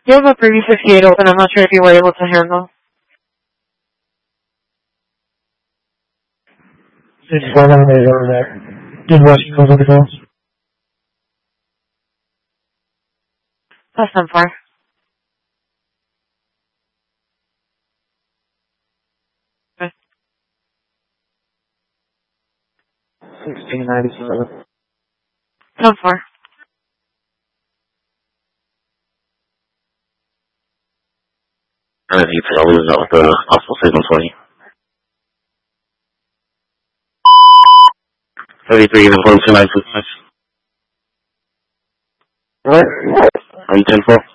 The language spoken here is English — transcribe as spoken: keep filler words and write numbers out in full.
You have a Preview fifty-eight open. I'm not sure if you were able to handle. It's one on the over there. Did watch you over the calls. That's not far. Okay. sixteen ninety-seven. Not far. And if you tell me about the possible signal twenty. thirty-three, then one two nine six five. What? Are you ten four?